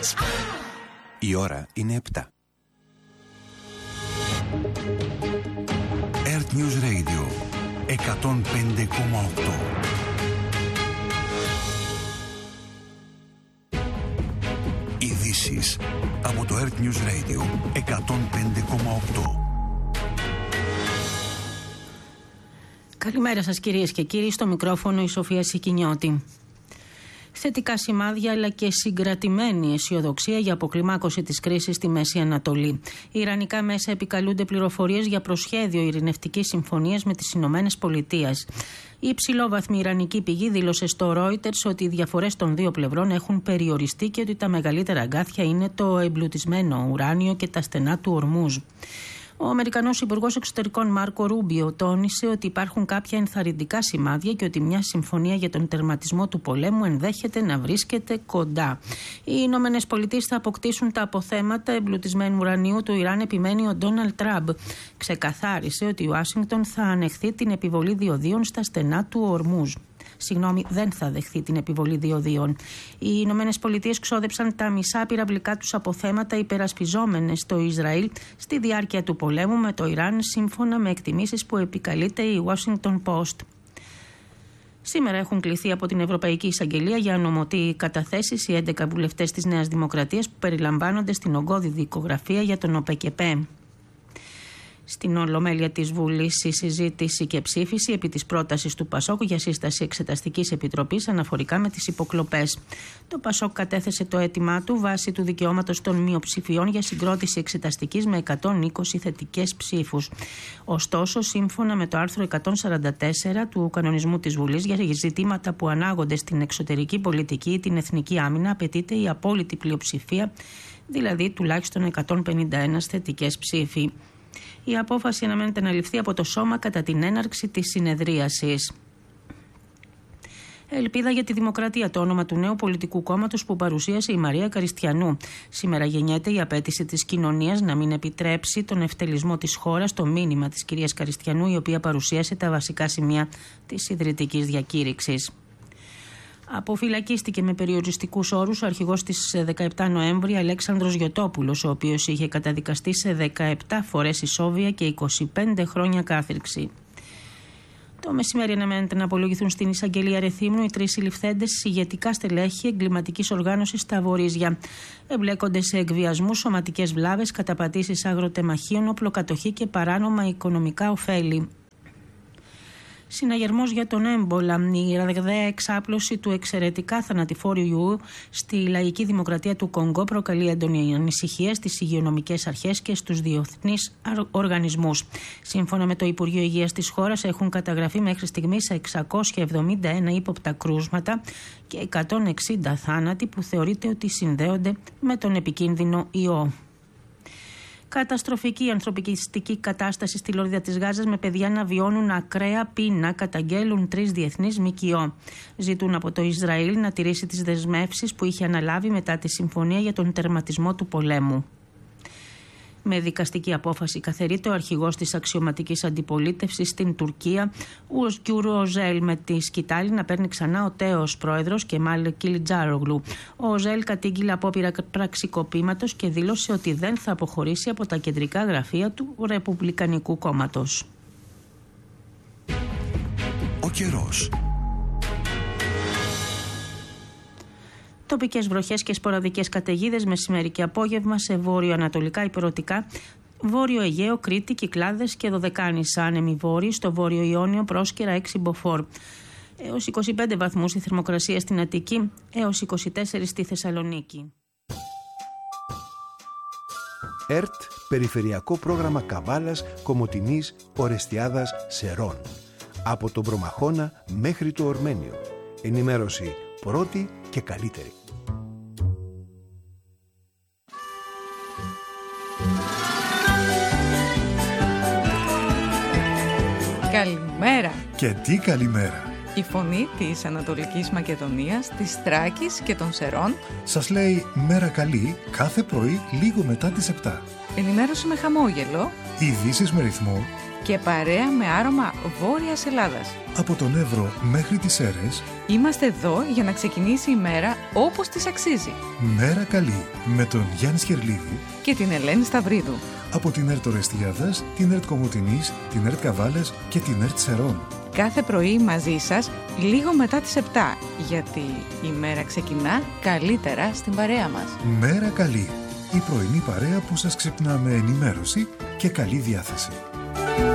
Η ώρα είναι 7. Earth News Radio 105,8. Ειδήσεις από το Earth News Radio 105,8. Καλημέρα σας κυρίες και κύριοι, στο μικρόφωνο η Σοφία Σικινιώτη. Θετικά σημάδια αλλά και συγκρατημένη αισιοδοξία για αποκλιμάκωση της κρίσης στη Μέση Ανατολή. Οι ιρανικά μέσα επικαλούνται πληροφορίες για προσχέδιο ειρηνευτικής συμφωνίας με τις Ηνωμένες Πολιτείες. Η υψηλόβαθμη ιρανική πηγή δήλωσε στο Reuters ότι οι διαφορές των δύο πλευρών έχουν περιοριστεί και ότι τα μεγαλύτερα αγκάθια είναι το εμπλουτισμένο ουράνιο και τα στενά του Ορμούζ. Ο Αμερικανός Υπουργός Εξωτερικών Μάρκο Ρούμπιο τόνισε ότι υπάρχουν κάποια ενθαρρυντικά σημάδια και ότι μια συμφωνία για τον τερματισμό του πολέμου ενδέχεται να βρίσκεται κοντά. Οι Ηνωμένες Πολιτείες θα αποκτήσουν τα αποθέματα εμπλουτισμένου ουρανίου του Ιράν, επιμένει ο Ντόναλντ Τραμπ. Ξεκαθάρισε ότι η Ουάσιγκτον θα ανεχθεί την επιβολή διοδίων στα στενά του Ορμούζ. Δεν θα δεχθεί την επιβολή διοδίων. Οι Ηνωμένες Πολιτείες ξόδεψαν τα μισά πυραυλικά τους αποθέματα υπερασπιζόμενες στο Ισραήλ στη διάρκεια του πολέμου με το Ιράν, σύμφωνα με εκτιμήσεις που επικαλείται η Washington Post. Σήμερα έχουν κληθεί από την Ευρωπαϊκή Εισαγγελία για ανωμοτή καταθέσεις οι 11 βουλευτές της Νέας Δημοκρατίας που περιλαμβάνονται στην ογκώδη δικογραφία για τον ΟΠΕΚΕΠΕ. Στην Ολομέλεια της Βουλής η συζήτηση και ψήφιση επί της πρότασης του ΠΑΣΟΚ για σύσταση Εξεταστικής Επιτροπής αναφορικά με τις υποκλοπές. Το ΠΑΣΟΚ κατέθεσε το αίτημά του βάσει του δικαιώματος των μειοψηφιών για συγκρότηση εξεταστικής με 120 θετικές ψήφους. Ωστόσο, σύμφωνα με το άρθρο 144 του κανονισμού της Βουλής για ζητήματα που ανάγονται στην εξωτερική πολιτική ή την εθνική άμυνα, απαιτείται η απόλυτη πλειοψηφία, δηλαδή τουλάχιστον 151 θετικές ψήφοι. Η απόφαση αναμένεται να ληφθεί από το Σώμα κατά την έναρξη της συνεδρίασης. Ελπίδα για τη Δημοκρατία, το όνομα του νέου πολιτικού κόμματος που παρουσίασε η Μαρία Καριστιανού. Σήμερα γεννιέται η απέτηση της κοινωνίας να μην επιτρέψει τον ευτελισμό της χώρας, το μήνυμα της κυρίας Καριστιανού, η οποία παρουσίασε τα βασικά σημεία της ιδρυτικής διακήρυξης. Αποφυλακίστηκε με περιοριστικούς όρους ο αρχηγός της 17 Νοέμβρη Αλέξανδρος Γιωτόπουλος, ο οποίος είχε καταδικαστεί σε 17 φορές ισόβια και 25 χρόνια κάθυρξη. Το μεσημέρι αναμένεται να απολογηθούν στην εισαγγελία Ρεθύμνου οι 3 συλληφθέντες ηγετικά στελέχη εγκληματικής οργάνωσης στα Βορίζια. Εμπλέκονται σε εκβιασμούς, σωματικές βλάβες, καταπατήσεις αγροτεμαχίων, οπλοκατοχή και παράνομα οικονομικά ωφέλη. Συναγερμός για τον έμπολα. Η ραγδαία εξάπλωση του εξαιρετικά θανατηφόρου ιού στη Λαϊκή Δημοκρατία του Κονγκό προκαλεί έντονη ανησυχία στις υγειονομικές αρχές και στους διεθνείς οργανισμούς. Σύμφωνα με το Υπουργείο Υγείας της χώρας, έχουν καταγραφεί μέχρι στιγμής 671 ύποπτα κρούσματα και 160 θάνατοι που θεωρείται ότι συνδέονται με τον επικίνδυνο ιό. Καταστροφική ανθρωπιστική κατάσταση στη Λωρίδα της Γάζας με παιδιά να βιώνουν ακραία πείνα, καταγγέλουν 3 διεθνείς ΜΚΟ. Ζητούν από το Ισραήλ να τηρήσει τις δεσμεύσεις που είχε αναλάβει μετά τη συμφωνία για τον τερματισμό του πολέμου. Με δικαστική απόφαση καθαιρείται ο αρχηγός της αξιωματικής αντιπολίτευσης στην Τουρκία, ο Özgür Özel, με τη σκητάλη να παίρνει ξανά ο τέος πρόεδρος Κεμάλ Κιλιτζάρογλου. Ο Özel κατήγγειλε απόπειρα πραξικοπήματος και δήλωσε ότι δεν θα αποχωρήσει από τα κεντρικά γραφεία του Ρεπουμπλικανικού Κόμματος. Ο καιρός. Τοπικές βροχές και σποραδικές καταιγίδες μεσημέρι και απόγευμα σε βόρειο-ανατολικά υπηρετικά, Βόρειο Αιγαίο, Κρήτη, Κυκλάδες και Δωδεκάνησα. Άνεμοι βόρειοι, στο Βόρειο Ιόνιο, Πρόσκαιρα 6 μποφόρ. Έως 25 βαθμούς η θερμοκρασία στην Αττική, έως 24 στη Θεσσαλονίκη. ΕΡΤ, Περιφερειακό Πρόγραμμα Καβάλας, Κομοτηνής, Ορεστιάδας, Σερών. Από τον Προμαχώνα μέχρι το Ορμένιο. Ενημέρωση πρώτη και καλύτερη. Καλημέρα. Και τι καλημέρα. Η φωνή της Ανατολικής Μακεδονίας, της Θράκης και των Σερών σας λέει μέρα καλή κάθε πρωί λίγο μετά τις 7. Ενημέρωση με χαμόγελο. Ειδήσεις με ρυθμό και παρέα με άρωμα Βόρειας Ελλάδας. Από τον Εύρο μέχρι τις Σέρρες. Είμαστε εδώ για να ξεκινήσει η μέρα όπως της αξίζει. Μέρα καλή με τον Γιάννη Σκερλίδη Και την Ελένη Σταυρίδου. από την ΕΡΤ Ορεστιάδας, την ΕΡΤ Κομοτηνής, την ΕΡΤ Καβάλας και την ΕΡΤ Σερών. Κάθε πρωί μαζί σας, λίγο μετά τις 7, γιατί η μέρα ξεκινά καλύτερα στην παρέα μας. Μέρα καλή. Η πρωινή παρέα που σας ξυπνά με ενημέρωση και καλή διάθεση.